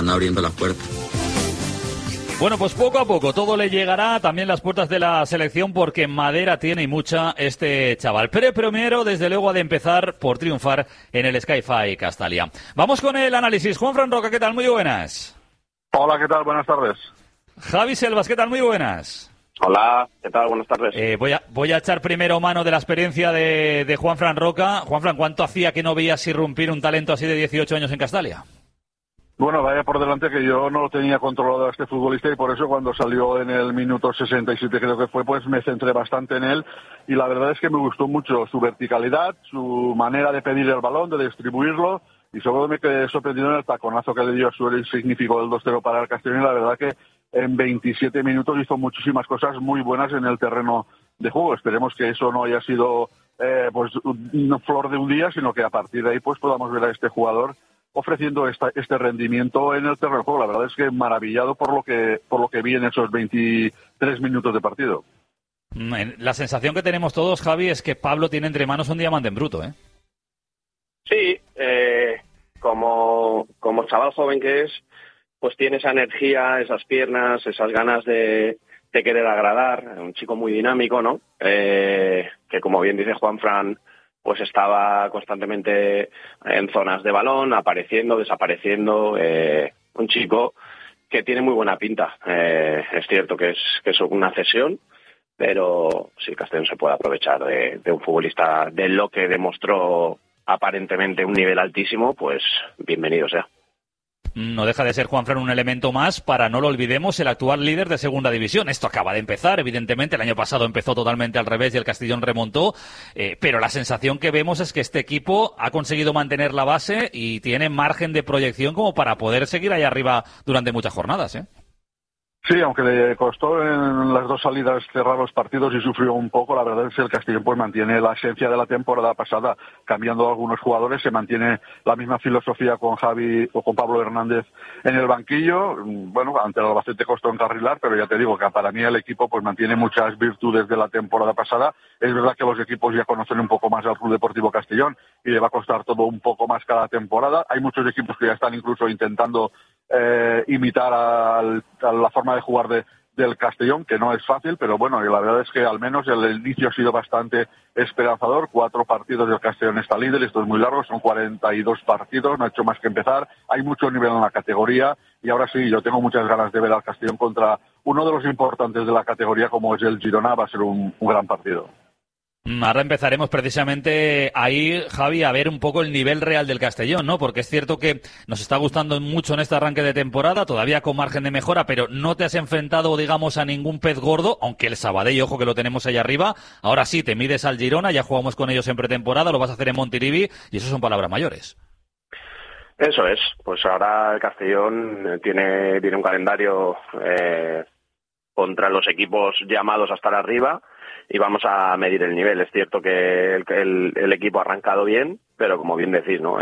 van abriendo las puertas. Bueno, pues poco a poco todo le llegará también las puertas de la selección, porque madera tiene y mucha este chaval. Pero primero, desde luego, ha de empezar por triunfar en el Sky-FI Castalia. Vamos con el análisis. Juanfran Roca, ¿qué tal? Muy buenas. Hola, ¿qué tal? Buenas tardes. Javi Selvas, ¿qué tal? Muy buenas. Hola, ¿qué tal? Buenas tardes. Voy a echar primero mano de la experiencia de Juanfran Roca. Juanfran, ¿cuánto hacía que no veías irrumpir un talento así de 18 años en Castalia? Bueno, vaya por delante que yo no lo tenía controlado a este futbolista, y por eso cuando salió en el minuto 67, creo que fue, pues me centré bastante en él, y la verdad es que me gustó mucho su verticalidad, su manera de pedir el balón, de distribuirlo, y sobre todo me quedé sorprendido en el taconazo que le dio a Suárez y significó el 2-0 para el Castellón, y la verdad que en 27 minutos hizo muchísimas cosas muy buenas en el terreno de juego. Esperemos que eso no haya sido pues una flor de un día, sino que a partir de ahí pues podamos ver a este jugador ofreciendo este rendimiento en el terreno de juego. La verdad es que maravillado por lo que vi en esos 23 minutos de partido. La sensación que tenemos todos, Javi, es que Pablo tiene entre manos un diamante en bruto, ¿eh? Sí, como chaval joven que es, pues tiene esa energía, esas piernas, esas ganas de querer agradar. Un chico muy dinámico, ¿no? Que como bien dice Juanfran, pues estaba constantemente en zonas de balón, apareciendo, desapareciendo. Un chico que tiene muy buena pinta. Es cierto que es una cesión, pero si Castellón se puede aprovechar de un futbolista de lo que demostró aparentemente un nivel altísimo, pues bienvenido sea. No deja de ser, Juanfran, un elemento más para, no lo olvidemos, el actual líder de segunda división. Esto acaba de empezar, evidentemente, el año pasado empezó totalmente al revés y el Castellón remontó, pero la sensación que vemos es que este equipo ha conseguido mantener la base y tiene margen de proyección como para poder seguir ahí arriba durante muchas jornadas, ¿eh? Sí, aunque le costó en las dos salidas cerrar los partidos y sufrió un poco, la verdad es que el Castellón pues mantiene la esencia de la temporada pasada, cambiando algunos jugadores, se mantiene la misma filosofía con Javi o con Pablo Hernández en el banquillo. Bueno, ante el Albacete costó encarrilar, pero ya te digo que para mí el equipo pues mantiene muchas virtudes de la temporada pasada. Es verdad que los equipos ya conocen un poco más al Club Deportivo Castellón y le va a costar todo un poco más cada temporada. Hay muchos equipos que ya están incluso intentando imitar a la forma de jugar del Castellón, que no es fácil, pero bueno, y la verdad es que al menos el inicio ha sido bastante esperanzador. 4 partidos del Castellón está líder, esto es muy largo, son 42 partidos, no ha hecho más que empezar, hay mucho nivel en la categoría, y ahora sí, yo tengo muchas ganas de ver al Castellón contra uno de los importantes de la categoría como es el Girona. Va a ser un gran partido. Ahora empezaremos precisamente ahí, Javi, a ver un poco el nivel real del Castellón, ¿no? Porque es cierto que nos está gustando mucho en este arranque de temporada, todavía con margen de mejora, pero no te has enfrentado, digamos, a ningún pez gordo, aunque el Sabadell, ojo que lo tenemos ahí arriba. Ahora sí, te mides al Girona, ya jugamos con ellos en pretemporada, lo vas a hacer en Montilivi, y eso son palabras mayores. Eso es, pues ahora el Castellón tiene un calendario contra los equipos llamados a estar arriba, y vamos a medir el nivel. Es cierto que el equipo ha arrancado bien, pero como bien decís, ¿no?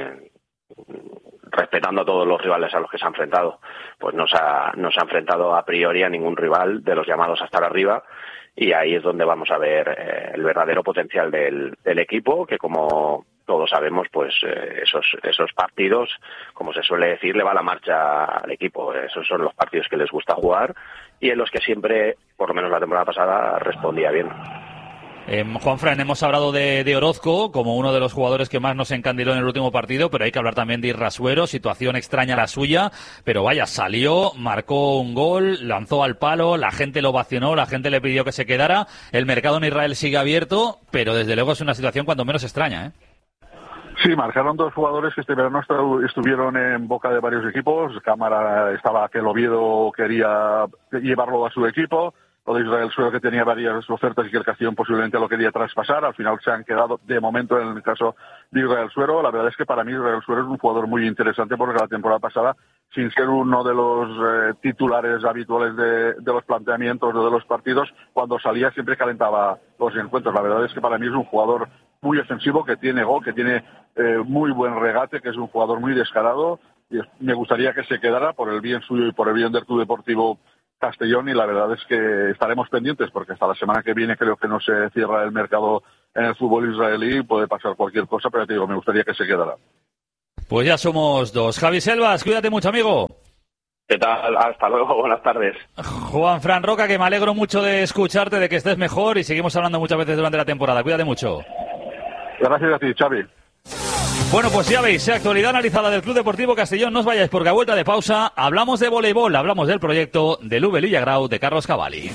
Respetando a todos los rivales a los que se ha enfrentado, pues no se ha enfrentado a priori a ningún rival de los llamados a estar arriba, y ahí es donde vamos a ver el verdadero potencial del equipo, que como todos sabemos, pues esos partidos, como se suele decir, le va la marcha al equipo. Esos son los partidos que les gusta jugar y en los que siempre, por lo menos la temporada pasada, respondía bien. Juanfran, hemos hablado de Orozco como uno de los jugadores que más nos encandiló en el último partido, pero hay que hablar también de Irrasuero, situación extraña la suya, pero vaya, salió, marcó un gol, lanzó al palo, la gente lo ovacionó, la gente le pidió que se quedara, el mercado en Israel sigue abierto, pero desde luego es una situación cuando menos extraña, ¿eh? Sí, marcaron 2 jugadores que este verano estuvieron en boca de varios equipos. Cámara estaba que el Oviedo quería llevarlo a su equipo. Lo de Israel Suero, que tenía varias ofertas y que el Castellón posiblemente lo quería traspasar. Al final se han quedado, de momento, en el caso de Israel Suero. La verdad es que para mí Israel Suero es un jugador muy interesante, porque la temporada pasada, sin ser uno de los titulares habituales de los planteamientos o de los partidos, cuando salía siempre calentaba los encuentros. La verdad es que para mí es un jugador muy ofensivo, que tiene gol, que tiene muy buen regate, que es un jugador muy descarado, y me gustaría que se quedara por el bien suyo y por el bien del Club Deportivo Castellón, y la verdad es que estaremos pendientes, porque hasta la semana que viene creo que no se cierra el mercado en el fútbol israelí, puede pasar cualquier cosa, pero te digo, me gustaría que se quedara. Pues ya somos 2. Javi Selvas, cuídate mucho, amigo. ¿Qué tal? Hasta luego, buenas tardes. Juanfran Roca, que me alegro mucho de escucharte, de que estés mejor y seguimos hablando muchas veces durante la temporada. Cuídate mucho. Gracias a ti, Xavi. Bueno, pues ya veis, actualidad analizada del Club Deportivo Castellón. No os vayáis porque a vuelta de pausa hablamos de voleibol, hablamos del proyecto del Ubelilla Grau de Carlos Cavalli.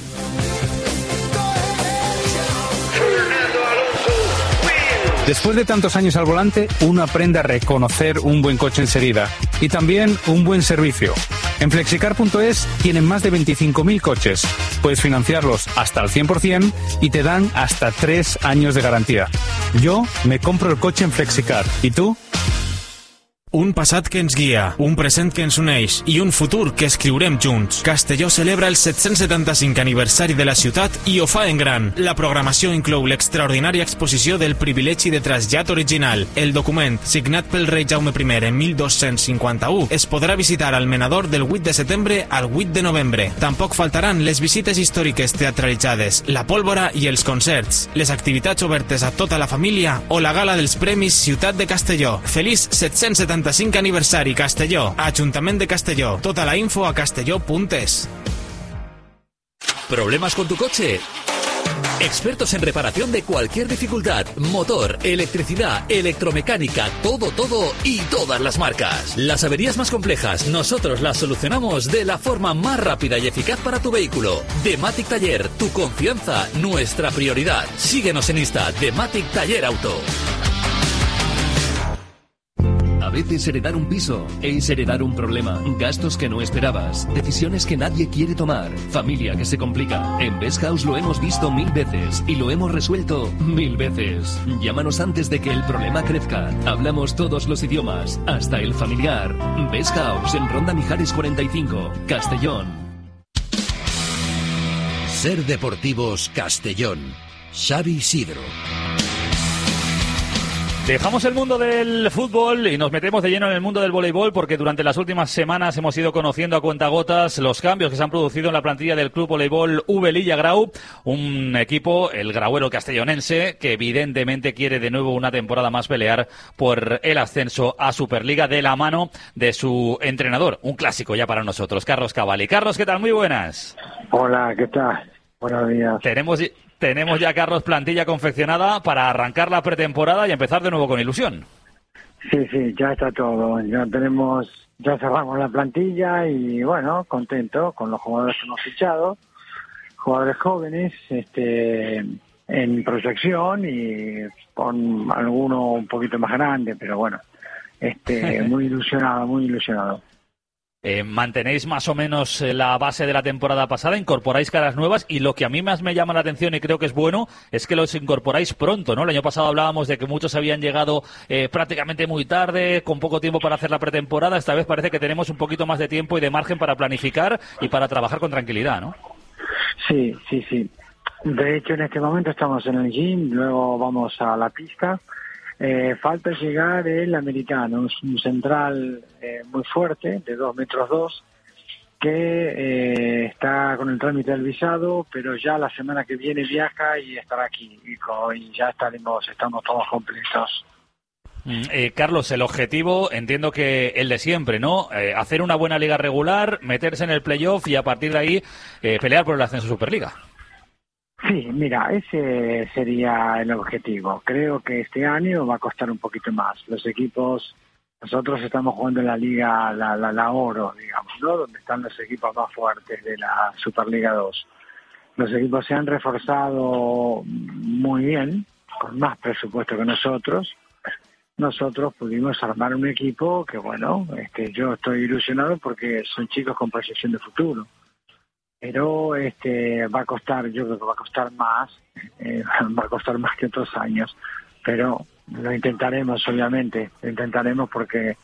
Después de tantos años al volante, uno aprende a reconocer un buen coche enseguida y también un buen servicio. En Flexicar.es tienen más de 25.000 coches. Puedes financiarlos hasta el 100% y te dan hasta 3 años de garantía. Yo me compro el coche en Flexicar. ¿Y tú? Un passat que ens guia, un present que ens uneix i un futur que escriurem junts. Castelló celebra el 775 aniversari de la ciutat i ho fa en gran. La programació inclou l'extraordinària exposició del privilegi de trasllat original. El document, signat pel rei Jaume I en 1251, es podrà visitar al menador del 8 de setembre al 8 de novembre. Tampoc faltaran les visites històriques teatralitzades, la pólvora i els concerts, les activitats obertes a tota la família o la gala dels Premis Ciutat de Castelló. Feliç 775 aniversari Castelló, Ajuntament de Castelló. Tota la info a castelló.es. ¿Problemas con tu coche? Expertos en reparación de cualquier dificultad, motor, electricidad, electromecánica, todo y todas las marcas. Las averías más complejas, nosotros las solucionamos de la forma más rápida y eficaz para tu vehículo. Dematic Taller, tu confianza, nuestra prioridad. Síguenos en Insta, Dematic Taller Auto. A veces heredar un piso es heredar un problema, gastos que no esperabas, decisiones que nadie quiere tomar, familia que se complica. En Best House lo hemos visto 1000 veces y lo hemos resuelto 1000 veces. Llámanos antes de que el problema crezca. Hablamos todos los idiomas, hasta el familiar. Best House en Ronda Mijares 45, Castellón. Ser Deportivos Castellón. Xavi Isidro. Dejamos el mundo del fútbol y nos metemos de lleno en el mundo del voleibol porque durante las últimas semanas hemos ido conociendo a cuentagotas los cambios que se han producido en la plantilla del Club Voleibol Ubelilla Grau, un equipo, el grauero castellonense, que evidentemente quiere de nuevo una temporada más pelear por el ascenso a Superliga de la mano de su entrenador, un clásico ya para nosotros, Carlos Cavalli. Carlos, ¿qué tal? Muy buenas. Hola, ¿qué tal? Buenos días. Tenemos ya, Carlos, plantilla confeccionada para arrancar la pretemporada y empezar de nuevo con ilusión. Sí, ya está todo. Ya cerramos la plantilla y bueno, contento con los jugadores que hemos fichado, jugadores jóvenes, en proyección y con alguno un poquito más grande, pero bueno, muy ilusionado. Mantenéis más o menos la base de la temporada pasada, incorporáis caras nuevas y lo que a mí más me llama la atención y creo que es bueno es que los incorporáis pronto, ¿no? El año pasado hablábamos de que muchos habían llegado prácticamente muy tarde, con poco tiempo para hacer la pretemporada. Esta vez parece que tenemos un poquito más de tiempo y de margen para planificar y para trabajar con tranquilidad, ¿no? Sí. De hecho, en este momento estamos en el gym, luego vamos a la pista. Falta llegar el americano, un central muy fuerte, de 2 metros 2, que está con el trámite del visado, pero ya la semana que viene viaja y estará aquí, y ya estamos todos completos. Carlos, el objetivo, entiendo que el de siempre, ¿no? Hacer una buena liga regular, meterse en el playoff y a partir de ahí pelear por el ascenso a Superliga. Sí, mira, ese sería el objetivo. Creo que este año va a costar un poquito más. Los equipos, nosotros estamos jugando en la Liga, la Oro, digamos, ¿no? Donde están los equipos más fuertes de la Superliga 2. Los equipos se han reforzado muy bien, con más presupuesto que nosotros. Nosotros pudimos armar un equipo que, bueno, yo estoy ilusionado porque son chicos con proyección de futuro. Pero va a costar, yo creo que va a costar más que otros años, pero lo intentaremos, obviamente, porque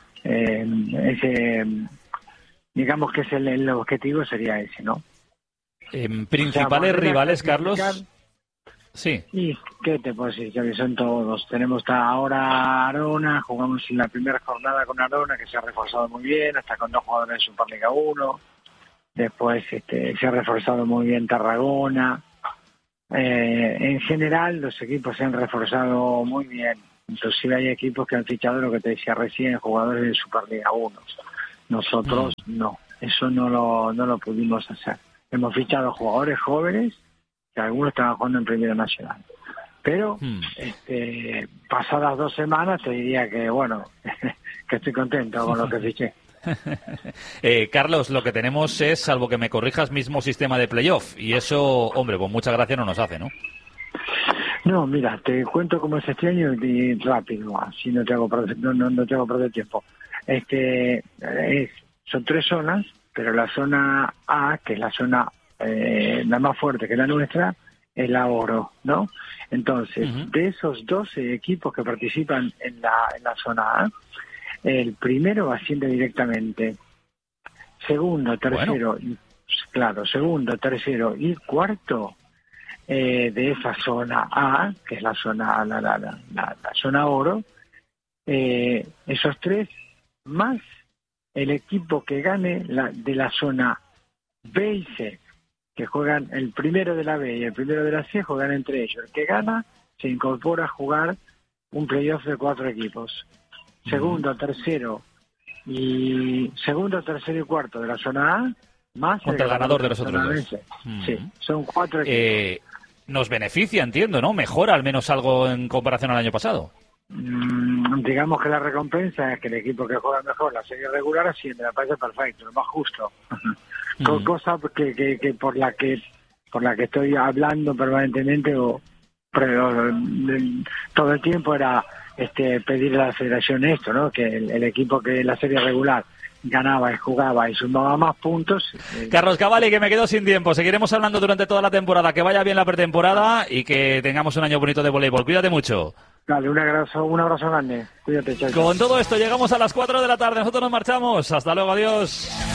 digamos que el objetivo sería ese, ¿no? Principales rivales, Carlos. Sí. ¿Y qué te puedo decir? Ya que son todos. Tenemos ahora Arona, jugamos en la primera jornada con Arona, que se ha reforzado muy bien, hasta con 2 jugadores de Superliga 1. Después se ha reforzado muy bien Tarragona. En general los equipos se han reforzado muy bien. Inclusive hay equipos que han fichado, lo que te decía recién, jugadores de Superliga 1. Nosotros no, eso no lo pudimos hacer. Hemos fichado jugadores jóvenes, que algunos estaban jugando en Primera Nacional. Pero pasadas 2 semanas te diría que, bueno, que estoy contento con lo que fiché. Carlos, lo que tenemos es, salvo que me corrijas, mismo sistema de playoff. Y eso, hombre, pues mucha gracia no nos hace, ¿no? No, mira, te cuento cómo es este año y rápido, así no te hago perder tiempo. Son 3 zonas, pero la zona A, que es la zona la más fuerte, que es la nuestra, es la oro, ¿no? Entonces, de esos 12 equipos que participan en la zona A, el primero asciende directamente. Segundo, tercero, segundo, tercero y cuarto de esa zona A, que es la zona la zona oro, esos 3 más el equipo que gane de la zona B y C, que juegan el primero de la B y el primero de la C, juegan entre ellos. El que gana se incorpora a jugar un playoff de 4 equipos. Segundo, tercero y cuarto de la zona A, más contra el ganador de los otros 2. Sí, son 4 equipos. Nos beneficia, entiendo, ¿no? Mejora al menos algo en comparación al año pasado. Digamos que la recompensa es que el equipo que juega mejor la serie regular asciende, me parece perfecto, lo más justo. Cosa que por la que estoy hablando permanentemente todo el tiempo era pedirle a la federación esto, ¿no? Que el equipo que en la serie regular ganaba y jugaba y sumaba más puntos. Carlos Cavalli, que me quedo sin tiempo. Seguiremos hablando durante toda la temporada. Que vaya bien la pretemporada y que tengamos un año bonito de voleibol. Cuídate mucho. Dale, un abrazo grande. Cuídate, chao. Con todo esto llegamos a las 4 de la tarde. Nosotros nos marchamos. Hasta luego, adiós.